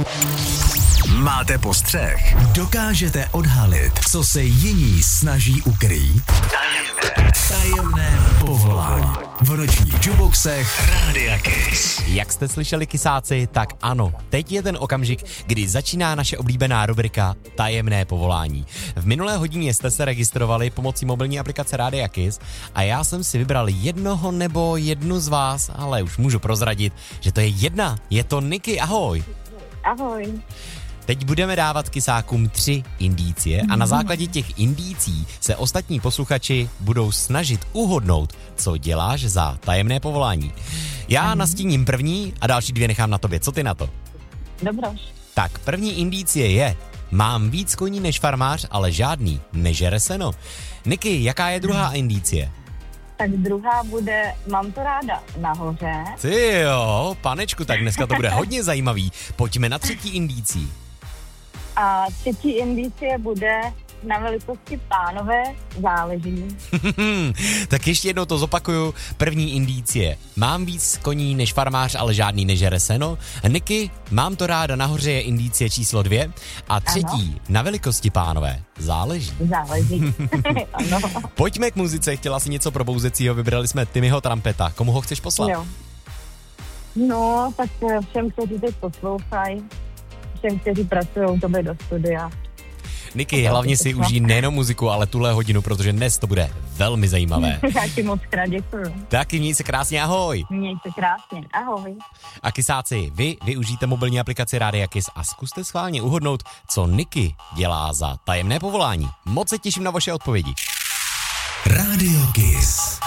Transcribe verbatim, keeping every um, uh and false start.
Máte postřeh? Dokážete odhalit, co se jiní snaží ukrýt? Tajemné. Tajemné povolání. V nočních juboxech Rádia Kiss. Jak jste slyšeli, kysáci, tak ano, teď je ten okamžik, kdy začíná naše oblíbená rubrika Tajemné povolání. V minulé hodině jste se registrovali pomocí mobilní aplikace Rádia Kiss a já jsem si vybral jednoho nebo jednu z vás, ale už můžu prozradit, že to je jedna, je to Niky, ahoj. Ahoj. Teď budeme dávat kysákům tři indície a na základě těch indící se ostatní posluchači budou snažit uhodnout, co děláš za tajemné povolání. Já nastíním první a další dvě nechám na tobě. Co ty na to? Dobroš. Tak první indície je: mám víc koní než farmář, ale žádný nežere seno. Niky, jaká je druhá indície? Tak druhá bude, mám to ráda nahoře. Ty jo, panečku, tak dneska to bude hodně zajímavý. Pojďme na třetí indící. A třetí indicie bude na velikosti pánové záleží. Tak ještě jednou to zopakuju. První indície: mám víc koní než farmář, ale žádný nežere seno. Niky, mám to ráda nahoře je indície číslo dvě. A třetí, ano. Na velikosti pánové záleží. Záleží. Ano. Pojďme k muzice, chtěla si něco probouzecího, vybrali jsme Timmyho Trumpeta. Komu ho chceš poslat? Jo. No, tak všem, kteří teď poslouchají, všem, kteří pracují tobě do studia. Niky, hlavně si užij nejenom muziku, ale tuhle hodinu, protože dnes to bude velmi zajímavé. Já ti moc krát děkuju. Taky měj se krásně, ahoj. Měj se krásně, ahoj. A kysáci, vy využijte mobilní aplikaci Rádia Kiss a zkuste schválně uhodnout, co Niky dělá za tajemné povolání. Moc se těším na vaše odpovědi. Rádio Kiss.